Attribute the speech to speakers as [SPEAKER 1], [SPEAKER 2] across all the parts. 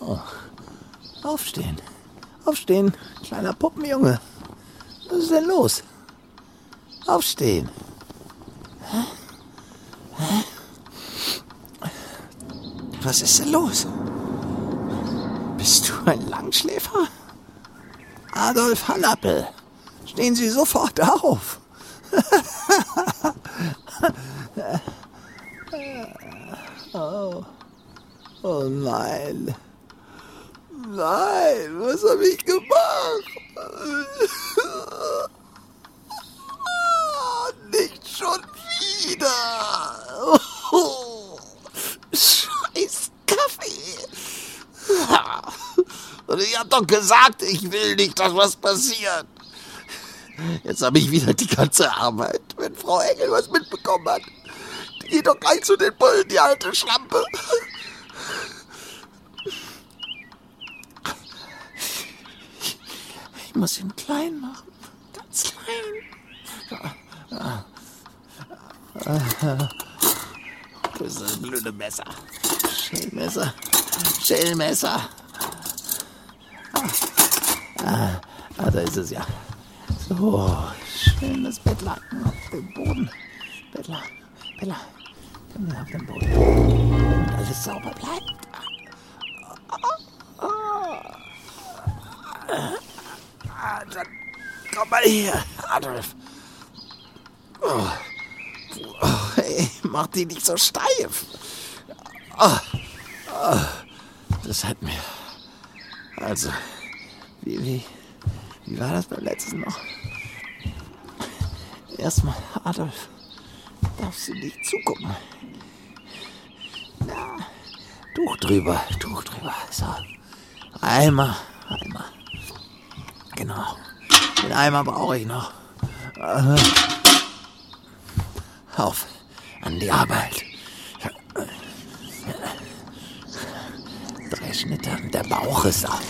[SPEAKER 1] Aufstehen. Aufstehen, kleiner Puppenjunge. Was ist denn los? Aufstehen. Hä? Was ist denn los? Bist du ein Langschläfer? Adolf Hallappel, stehen Sie sofort auf. Oh nein. Nein, was habe ich gemacht? Nicht schon wieder. Scheiß Kaffee. Und ich hab doch gesagt, ich will nicht, dass was passiert. Jetzt habe ich wieder die ganze Arbeit. Wenn Frau Engel was mitbekommen hat, die geht doch gleich zu den Bullen, die alte Schlampe. Ich muss ihn klein machen. Ganz klein. Wo ist das blöde Messer? Schälmesser. Schälmesser. Da ist es ja. So, schön das Bettlaken auf dem Boden. Bettlaken. Auf dem Boden. Damit alles sauber bleibt. Dann komm mal hier, Adolf. Hey, mach die nicht so steif. Das hat mir... Also, wie war das beim letzten noch? Erstmal, Adolf, darfst du nicht zugucken. Na, Tuch drüber. So, Eimer. Genau, den Eimer brauche ich noch. Auf, an die Arbeit. 3 Schnitte und der Bauch ist auf.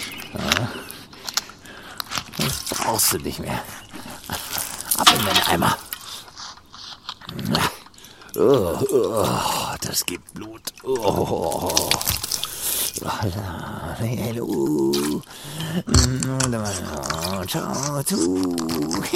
[SPEAKER 1] Das brauchst du nicht mehr. Ab in den Eimer. Das gibt Blut. Hallo. Ciao,